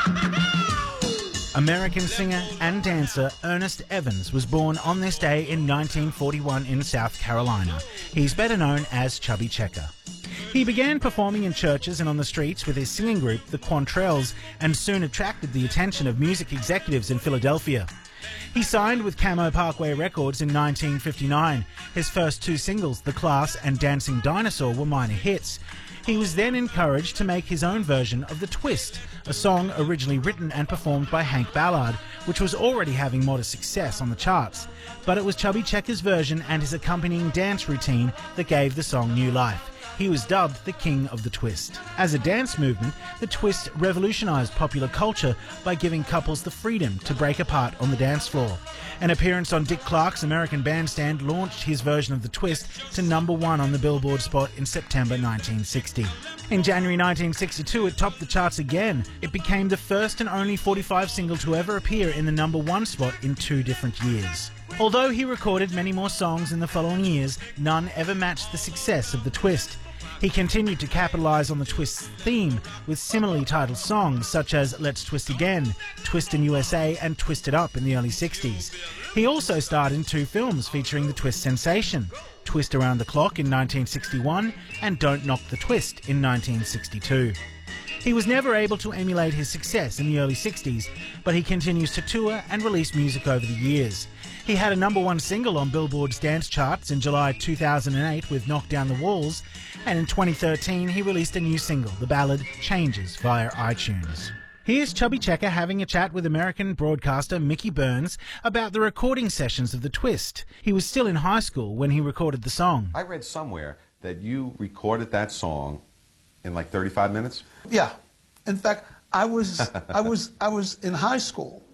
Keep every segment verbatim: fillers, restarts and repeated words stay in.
American singer and dancer Ernest Evans was born on this day in nineteen forty-one in South Carolina. He's better known as Chubby Checker. He began performing in churches and on the streets with his singing group, the Quantrells, and soon attracted the attention of music executives in Philadelphia. He signed with Camo Parkway Records in nineteen fifty-nine. His first two singles, The Class and Dancing Dinosaur, were minor hits. He was then encouraged to make his own version of The Twist, a song originally written and performed by Hank Ballard, which was already having modest success on the charts. But it was Chubby Checker's version and his accompanying dance routine that gave the song new life. He was dubbed the King of the Twist. As a dance movement, the Twist revolutionized popular culture by giving couples the freedom to break apart on the dance floor. An appearance on Dick Clark's American Bandstand launched his version of the Twist to number one on the Billboard spot in September nineteen sixty. In January nineteen sixty-two, it topped the charts again. It became the first and only forty-five single to ever appear in the number one spot in two different years. Although he recorded many more songs in the following years, none ever matched the success of the Twist. He continued to capitalize on the Twist's theme with similarly titled songs such as Let's Twist Again, Twistin' U S A, and Twist It Up in the early sixties. He also starred in two films featuring the Twist sensation, Twist Around the Clock in nineteen sixty-one and Don't Knock the Twist in nineteen sixty-two. He was never able to emulate his success in the early sixties, but he continues to tour and release music over the years. He had a number one single on Billboard's dance charts in July two thousand eight with Knock Down the Walls, and in twenty thirteen he released a new single, the ballad Changes, via iTunes. Here's Chubby Checker having a chat with American broadcaster Mickey Burns about the recording sessions of The Twist. He was still in high school when he recorded the song. I read somewhere that you recorded that song in like thirty-five minutes? Yeah. In fact, I was I was I was in high school,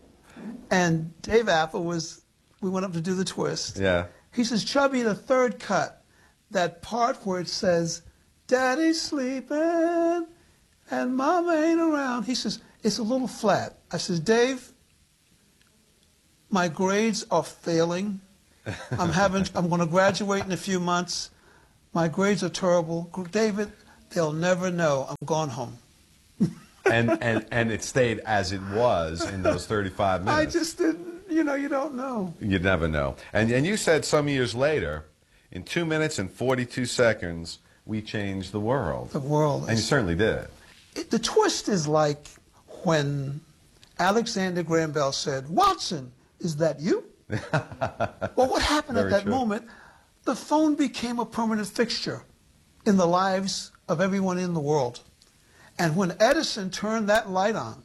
and Dave Apple was we went up to do the Twist. Yeah. He says, Chubby, the third cut, that part where it says, Daddy's sleeping and Mama ain't around. He says, it's a little flat. I says, Dave, my grades are failing. I'm having I'm going to graduate in a few months. My grades are terrible. David, they'll never know. I'm going home. and, and, and it stayed as it was in those thirty-five minutes. I just didn't, you know, you don't know. You'd never know. And, and you said some years later, in two minutes and forty-two seconds, we changed the world. The world. And you certainly did. It, the Twist is like when Alexander Graham Bell said, Watson, is that you? Well, what happened Very at that true. moment? The phone became a permanent fixture in the lives of everyone in the world. And when Edison turned that light on,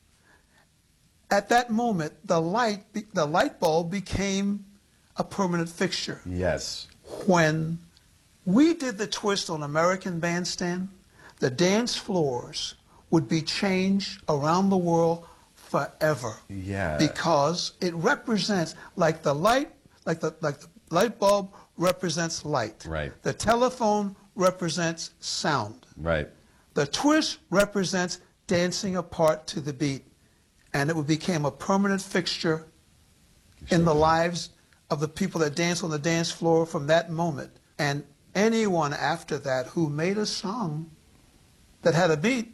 at that moment, the light, the light bulb became a permanent fixture. Yes. When we did the Twist on American Bandstand, the dance floors would be changed around the world forever. Yeah. Because it represents, like the light, like the, like the light bulb represents light. Right. The telephone represents sound. Right. The Twist represents dancing apart to the beat. And it became a permanent fixture in the lives of the people that dance on the dance floor from that moment. And anyone after that who made a song that had a beat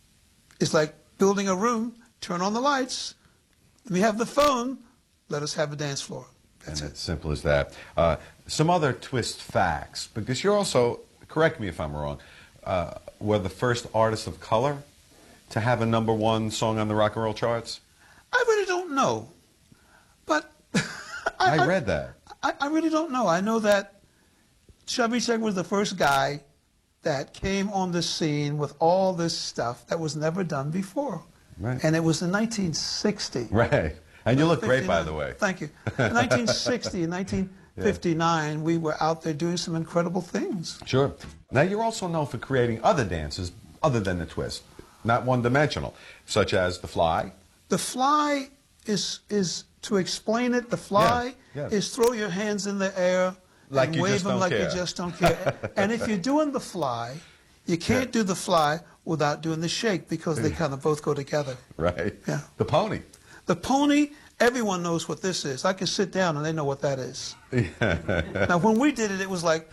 is like building a room, turn on the lights, let me have the phone, let us have a dance floor. That's and it. It's simple as that. Uh, some other Twist facts, because you're also, correct me if I'm wrong, uh, were the first artist of color to have a number one song on the rock and roll charts? I really don't know, but I, I read that. I, I really don't know. I know that Chubby Checker was the first guy that came on the scene with all this stuff that was never done before. Right. And it was in nineteen sixty. Right. And you look great, by fifty-nine. the way. Thank you. In nineteen sixty and nineteen fifty-nine, yeah. We were out there doing some incredible things. Sure. Now, you're also known for creating other dances other than the Twist, not one-dimensional, such as the Fly. The Fly is, is to explain it, the Fly yeah, yeah. is throw your hands in the air like and you wave just them don't like care. you just don't care. And if you're doing the Fly, you can't yeah. do the Fly without doing the Shake because they kind of both go together. Right. Yeah. The Pony. The Pony, everyone knows what this is. I can sit down and they know what that is. Now, when we did it, it was like,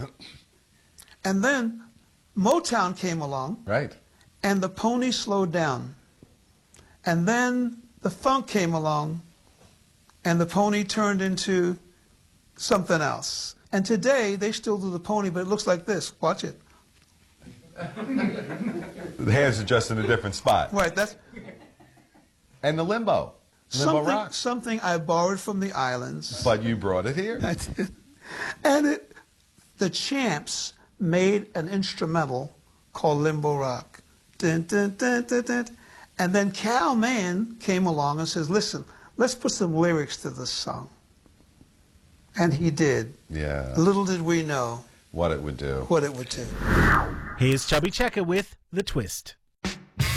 and then Motown came along. Right. And the Pony slowed down. And then the funk came along, and the pony turned into something else. And today, they still do the pony, but it looks like this. Watch it. The hands are just in a different spot. Right, that's... And the limbo. Limbo Something, rock. something I borrowed from the islands. But you brought it here. I did. And it, the Champs made an instrumental called Limbo Rock. Dun, dun, dun, dun, dun. And then Cal Mann came along and says, listen, let's put some lyrics to this song. And he did. Yeah. Little did we know What it would do. what it would do. Here's Chubby Checker with The Twist.